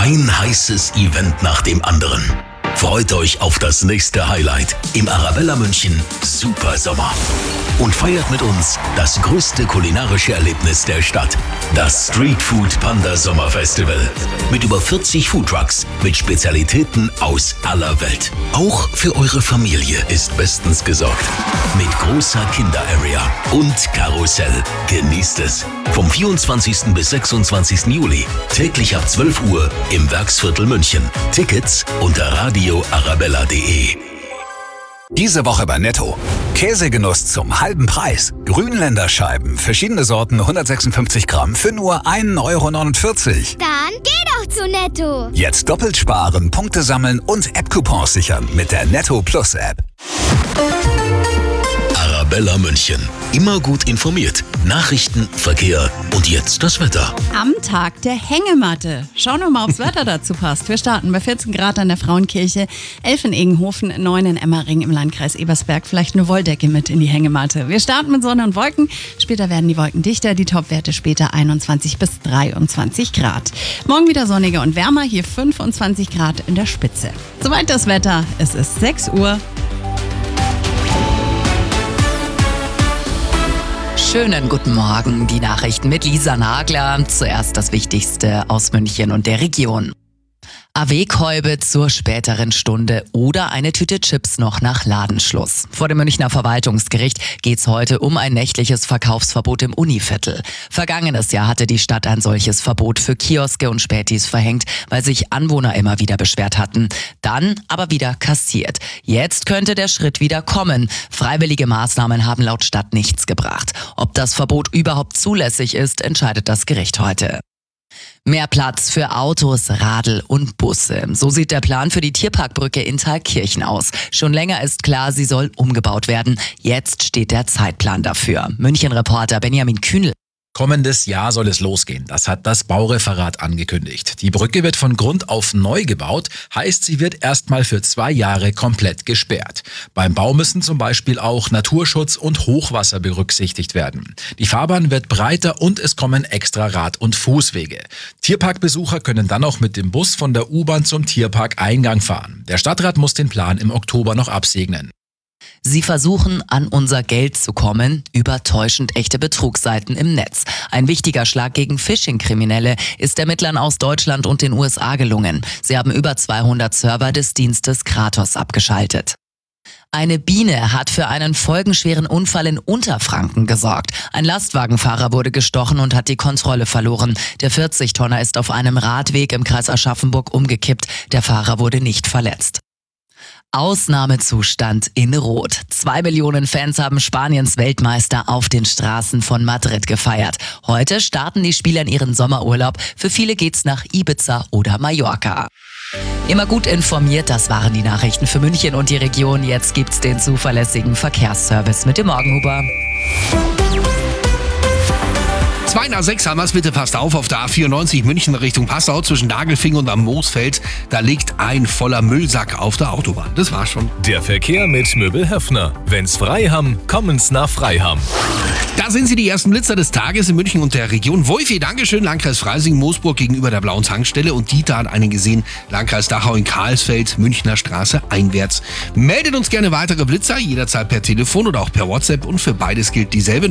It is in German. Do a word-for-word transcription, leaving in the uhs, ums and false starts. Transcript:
Ein heißes Event nach dem anderen. Freut euch auf das nächste Highlight im Arabella München Super Sommer. Und feiert mit uns das größte kulinarische Erlebnis der Stadt. Das Street Food Panda Sommer Festival. Mit über vierzig Foodtrucks mit Spezialitäten aus aller Welt. Auch für eure Familie ist bestens gesorgt. Mit großer Kinder-Area und Karussell. Genießt es. Vom vierundzwanzigsten bis sechsundzwanzigsten Juli. Täglich ab zwölf Uhr im Werksviertel München. Tickets unter radio arabella punkt de. Diese Woche bei Netto. Käsegenuss zum halben Preis. Grünländer Scheiben, verschiedene Sorten, hundertsechsundfünfzig Gramm für nur ein Euro neunundvierzig. Dann geh doch zu Netto. Jetzt doppelt sparen, Punkte sammeln und App-Coupons sichern mit der Netto Plus App. Arabella München. Immer gut informiert. Nachrichten, Verkehr und jetzt das Wetter. Am Tag der Hängematte. Schauen wir mal, ob das Wetter dazu passt. Wir starten bei vierzehn Grad an der Frauenkirche, elf in Egenhofen, neun in Emmering im Landkreis Ebersberg. Vielleicht eine Wolldecke mit in die Hängematte. Wir starten mit Sonne und Wolken. Später werden die Wolken dichter. Die Topwerte später einundzwanzig bis dreiundzwanzig Grad. Morgen wieder sonniger und wärmer. Hier fünfundzwanzig Grad in der Spitze. Soweit das Wetter. Es ist sechs Uhr. Schönen guten Morgen, die Nachrichten mit Lisa Nagler. Zuerst das Wichtigste aus München und der Region. A W-Kolbe zur späteren Stunde oder eine Tüte Chips noch nach Ladenschluss. Vor dem Münchner Verwaltungsgericht geht's heute um ein nächtliches Verkaufsverbot im Univiertel. Vergangenes Jahr hatte die Stadt ein solches Verbot für Kioske und Spätis verhängt, weil sich Anwohner immer wieder beschwert hatten. Dann aber wieder kassiert. Jetzt könnte der Schritt wieder kommen. Freiwillige Maßnahmen haben laut Stadt nichts gebracht. Ob das Verbot überhaupt zulässig ist, entscheidet das Gericht heute. Mehr Platz für Autos, Radl und Busse. So sieht der Plan für die Tierparkbrücke in Thalkirchen aus. Schon länger ist klar, sie soll umgebaut werden. Jetzt steht der Zeitplan dafür. München-Reporter Benjamin Kühnel. Kommendes Jahr soll es losgehen. Das hat das Baureferat angekündigt. Die Brücke wird von Grund auf neu gebaut, heißt, sie wird erstmal für zwei Jahre komplett gesperrt. Beim Bau müssen zum Beispiel auch Naturschutz und Hochwasser berücksichtigt werden. Die Fahrbahn wird breiter und es kommen extra Rad- und Fußwege. Tierparkbesucher können dann auch mit dem Bus von der U-Bahn zum Tierparkeingang fahren. Der Stadtrat muss den Plan im Oktober noch absegnen. Sie versuchen, an unser Geld zu kommen über täuschend echte Betrugsseiten im Netz. Ein wichtiger Schlag gegen Phishing-Kriminelle ist Ermittlern aus Deutschland und den U S A gelungen. Sie haben über zweihundert Server des Dienstes Kratos abgeschaltet. Eine Biene hat für einen folgenschweren Unfall in Unterfranken gesorgt. Ein Lastwagenfahrer wurde gestochen und hat die Kontrolle verloren. Der vierzig-Tonner ist auf einem Radweg im Kreis Aschaffenburg umgekippt. Der Fahrer wurde nicht verletzt. Ausnahmezustand in Rot. Zwei Millionen Fans haben Spaniens Weltmeister auf den Straßen von Madrid gefeiert. Heute starten die Spieler in ihren Sommerurlaub. Für viele geht's nach Ibiza oder Mallorca. Immer gut informiert, das waren die Nachrichten für München und die Region. Jetzt gibt's den zuverlässigen Verkehrsservice mit dem Morgenhuber. zwei nach sechs haben wir es, bitte passt auf, auf der A vierundneunzig München Richtung Passau zwischen Nagelfing und am Moosfeld. Da liegt ein voller Müllsack auf der Autobahn. Das war's schon. Der Verkehr mit Möbel Höffner. Wenn's frei haben, kommen's nach Freiham. Da sind sie, die ersten Blitzer des Tages in München und der Region. Wolfi, Dankeschön, Landkreis Freising, Moosburg gegenüber der Blauen Tankstelle und Dieter hat einen gesehen, Landkreis Dachau in Karlsfeld, Münchner Straße einwärts. Meldet uns gerne weitere Blitzer, jederzeit per Telefon oder auch per WhatsApp und für beides gilt dieselbe